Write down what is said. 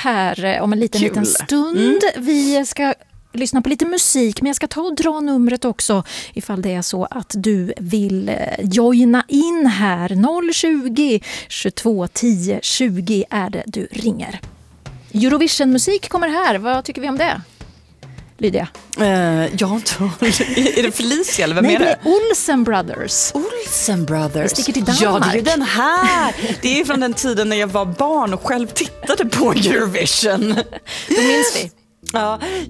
här om en liten stund. Vi ska lyssna på lite musik, men jag ska ta och dra numret också ifall det är så att du vill joina in här. 020 22 10 20 är det du ringer. Eurovision-musik kommer här. Vad tycker vi om det? Lydia? Är det Felicia eller vem är det? Nej, det är Olsen Brothers. Olsen Brothers. Det sticker till Danmark. Ja, det är ju den här. Det är från den tiden när jag var barn och själv tittade på Eurovision. Då minns vi. Ja,